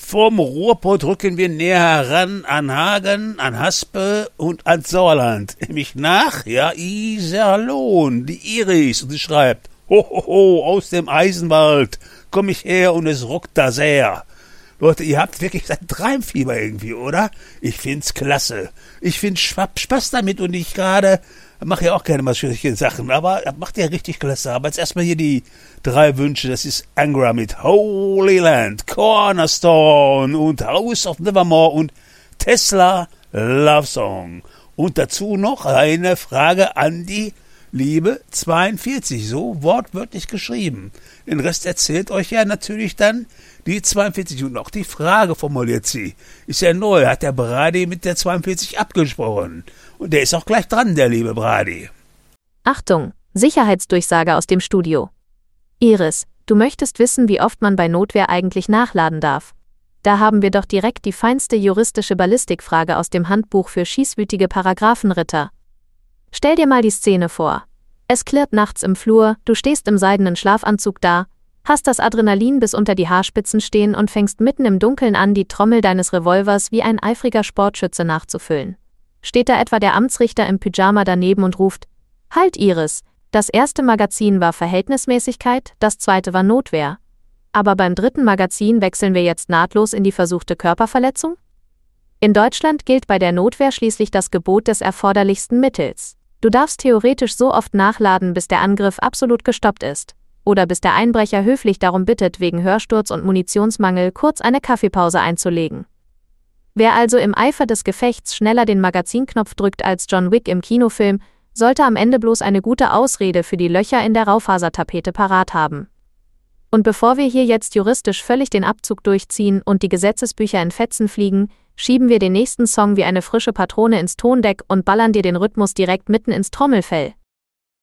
Vom Ruhrpott rücken wir näher heran an Hagen, an Haspe und an Sauerland. Mich nach, ja, Iserlohn, die Iris, und sie schreibt, ho, ho, ho, aus dem Eisenwald komm ich her und es ruckt da sehr. Leute, ihr habt wirklich ein Treibfieber irgendwie, oder? Ich find's klasse. Ich find Spaß damit und ich gerade mache ja auch gerne mal schwierige Sachen, aber macht ja richtig klasse. Aber jetzt erstmal hier die 3 Wünsche. Das ist Angra mit Holy Land, Cornerstone und House of Nevermore und Tesla Love Song. Und dazu noch eine Frage an die liebe 42, so wortwörtlich geschrieben. Den Rest erzählt euch ja natürlich dann die 42 und auch die Frage formuliert sie. Ist ja neu, hat der Brady mit der 42 abgesprochen. Und der ist auch gleich dran, der liebe Brady. Achtung, Sicherheitsdurchsage aus dem Studio. Iris, du möchtest wissen, wie oft man bei Notwehr eigentlich nachladen darf. Da haben wir doch direkt die feinste juristische Ballistikfrage aus dem Handbuch für schießwütige Paragraphenritter. Stell dir mal die Szene vor. Es klirrt nachts im Flur, du stehst im seidenen Schlafanzug da, hast das Adrenalin bis unter die Haarspitzen stehen und fängst mitten im Dunkeln an, die Trommel deines Revolvers wie ein eifriger Sportschütze nachzufüllen. Steht da etwa der Amtsrichter im Pyjama daneben und ruft: Halt, Iris, das erste Magazin war Verhältnismäßigkeit, das zweite war Notwehr. Aber beim dritten Magazin wechseln wir jetzt nahtlos in die versuchte Körperverletzung? In Deutschland gilt bei der Notwehr schließlich das Gebot des erforderlichsten Mittels. Du darfst theoretisch so oft nachladen, bis der Angriff absolut gestoppt ist. Oder bis der Einbrecher höflich darum bittet, wegen Hörsturz und Munitionsmangel kurz eine Kaffeepause einzulegen. Wer also im Eifer des Gefechts schneller den Magazinknopf drückt als John Wick im Kinofilm, sollte am Ende bloß eine gute Ausrede für die Löcher in der Raufasertapete parat haben. Und bevor wir hier jetzt juristisch völlig den Abzug durchziehen und die Gesetzesbücher in Fetzen fliegen, schieben wir den nächsten Song wie eine frische Patrone ins Tondeck und ballern dir den Rhythmus direkt mitten ins Trommelfell.